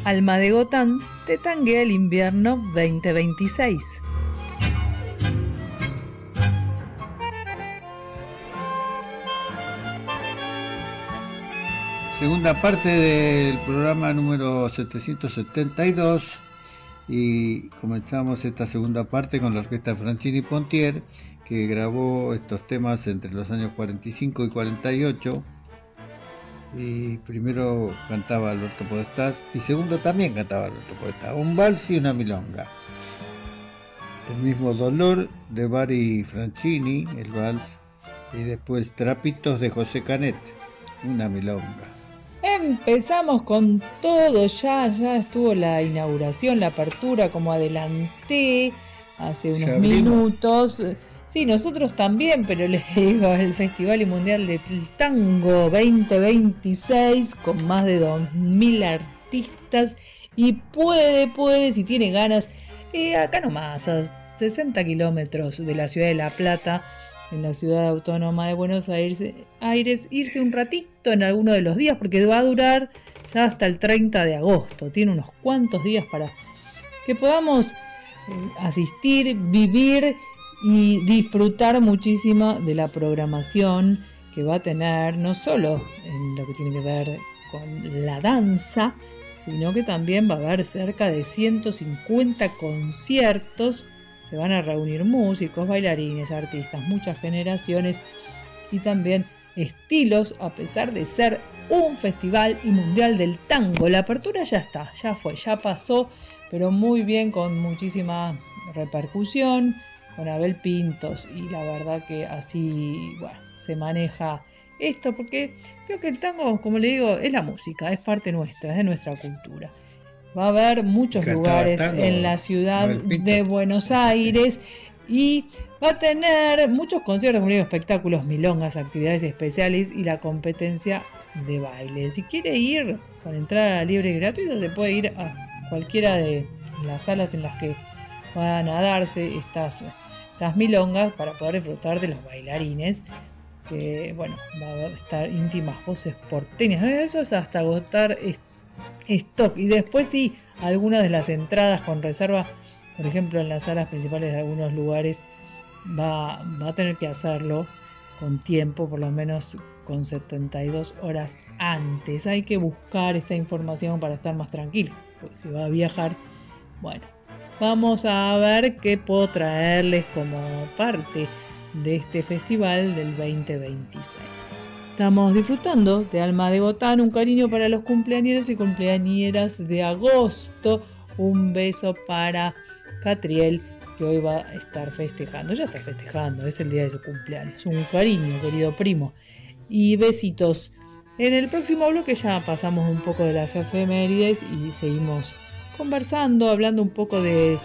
Alma de Gotán te tanguea el invierno 2026. Segunda parte del programa número 772 y comenzamos esta segunda parte con la orquesta Franchini Pontier, que grabó estos temas entre los años 45 y 48. Y primero cantaba Alberto Podestá y segundo también cantaba Alberto Podestá, un vals y una milonga. El mismo Dolor de Bari Franchini, el vals, y después Trapitos de José Canet, una milonga. Empezamos con todo, ya estuvo la inauguración, la apertura, como adelanté hace unos minutos. Sí, nosotros también, pero les digo, el Festival y Mundial del Tango 2026 con más de 2.000 artistas y puede, si tiene ganas, acá nomás, a 60 kilómetros de la ciudad de La Plata, en la ciudad autónoma de Buenos Aires, irse un ratito en alguno de los días, porque va a durar ya hasta el 30 de agosto. Tiene unos cuantos días para que podamos asistir, vivir y disfrutar muchísimo de la programación que va a tener, no solo en lo que tiene que ver con la danza, sino que también va a haber cerca de 150 conciertos. Se van a reunir músicos, bailarines, artistas, muchas generaciones y también estilos, a pesar de ser un festival y mundial del tango. La apertura ya está, ya fue, ya pasó, pero muy bien, con muchísima repercusión, con Abel Pintos, y la verdad que así, bueno, se maneja esto, porque creo que el tango, como le digo, es la música, es parte nuestra, es de nuestra cultura. Va a haber muchos lugares en la ciudad de Buenos Aires y va a tener muchos conciertos, espectáculos, milongas, actividades especiales y la competencia de baile. Si quiere ir con entrada libre y gratuita, se puede ir a cualquiera de las salas en las que van a darse estas milongas para poder disfrutar de los bailarines, que bueno, va a estar íntimas voces porteñas. Eso es hasta agotar stock. Y después sí, algunas de las entradas con reserva, por ejemplo en las salas principales de algunos lugares, va a tener que hacerlo con tiempo, por lo menos con 72 horas antes. Hay que buscar esta información para estar más tranquilo, porque si va a viajar, bueno, vamos a ver qué puedo traerles como parte de este festival del 2026. Estamos disfrutando de Alma de Gotán, un cariño para los cumpleañeros y cumpleañeras de agosto. Un beso para Catriel, que hoy va a estar festejando. Ya está festejando, es el día de su cumpleaños. Un cariño, querido primo. Y besitos. En el próximo bloque ya pasamos un poco de las efemérides y seguimos conversando, hablando un poco de